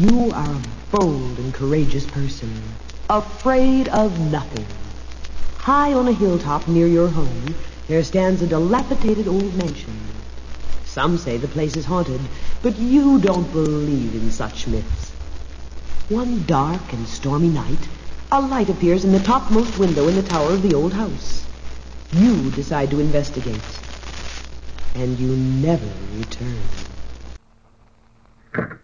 You are a bold and courageous person, afraid of nothing. High on a hilltop near your home, there stands a dilapidated old mansion. Some say the place is haunted, but you don't believe in such myths. One dark and stormy night, a light appears in the topmost window in the tower of the old house. You decide to investigate, and you never return.